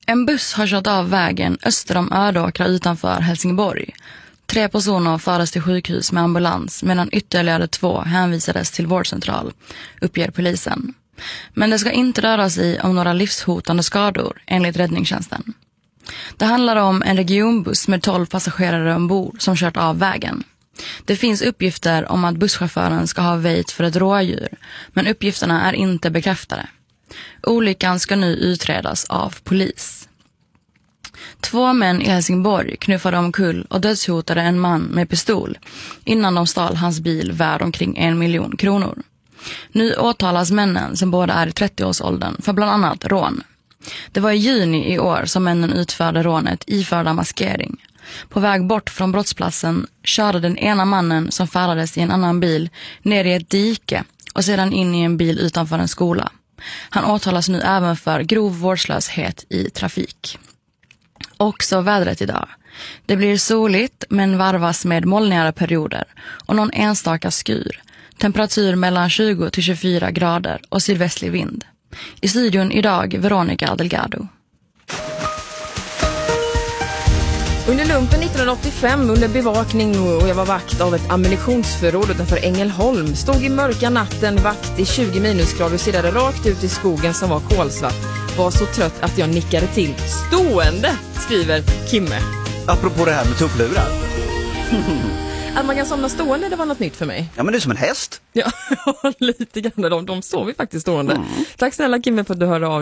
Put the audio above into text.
En buss har kört av vägen öster om Ödåkra utanför Helsingborg. 3 personer fördes till sjukhus med ambulans medan ytterligare 2 hänvisades till vårdcentral, uppger polisen. Men det ska inte röra sig om några livshotande skador enligt räddningstjänsten. Det handlar om en regionbuss med 12 passagerare ombord som kört av vägen. Det finns uppgifter om att busschauffören ska ha väjt för ett rådjur, men uppgifterna är inte bekräftade. Olyckan ska nu utredas av polis. 2 män i Helsingborg knuffade omkull och dödshotade en man med pistol innan de stal hans bil värd omkring 1 miljon kronor. Nu åtalas männen som båda är i 30-årsåldern för bland annat rån. Det var i juni i år som männen utförde rånet iförda maskering. På väg bort från brottsplatsen körde den ena mannen som färdades i en annan bil ner i ett dike och sedan in i en bil utanför en skola. Han åtalas nu även för grov vårdslöshet i trafik. Också vädret idag. Det blir soligt men varvas med molnigare perioder och någon enstaka skur. Temperatur mellan 20 till 24 grader och sydvästlig vind. I studion idag Veronica Delgado. Under lumpen 1985 under bevakning och jag var vakt av ett ammunitionsförråd utanför Ängelholm. Stod i mörka natten vakt i 20 minusgrader och stirrade rakt ut i skogen som var kolsvart. Var så trött att jag nickade till stående, skriver Kimme. Apropå det här med tupplurar. Att man kan somna stående, det var något nytt för mig. Ja, men det är som en häst. Ja, lite grann. De sover faktiskt stående. Tack snälla Kimme för att du hörde av.